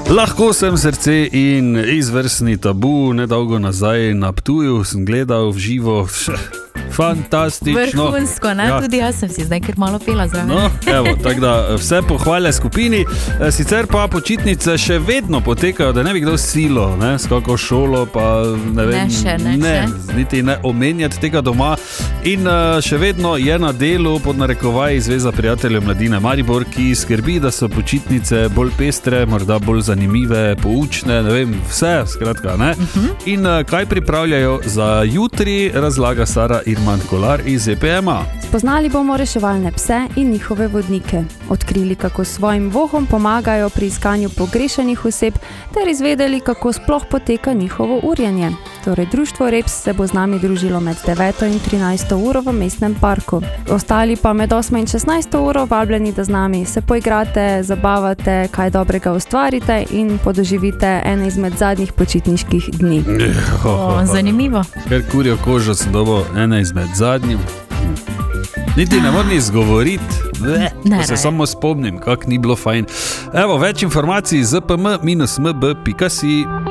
Lahko sem srce in izvrstni Tabu. Nedolgo nazaj na Ptuju sem gledal v živo. Fantastično. Vrhunsko, ne? Ja. Tudi jaz sem si zdaj, ker malo pela zraven. No, evo, tako da vse pohvale skupini. Sicer pa počitnice še vedno potekajo, da ne bi kdo silo, ne, s kako šolo, pa ne vem, niti ne omenjati tega doma. In še vedno je na delu pod narekovaji Zveza prijateljev mladine Maribor, ki skrbi, da so počitnice bolj pestre, morda bolj zanimive, poučne, ne vem, vse, skratka, ne. In kaj pripravljajo za jutri, razlaga Sara Irman Kolar iz EPM-a. Spoznali bomo reševalne pse in njihove vodnike, odkrili, kako svojim vohom pomagajo pri iskanju pogrešenih oseb, ter izvedeli, kako sploh poteka njihovo urjenje. Torej, društvo Reps se bo z nami družilo med 9. in 13. uro v mestnem parku. Ostali pa med 8. in 16. uro vabljeni, da z nami se poigrate, zabavate, kaj dobrega ustvarite in podoživite ene izmed zadnjih počitniških dni. Zanimivo. Ker kurjo kožo sem dobil ene izmed zadnjih. Niti ne moram izgovoriti, da se samo spomnim, kako ni bilo fajn. Evo, več informacij zpm-mb.si.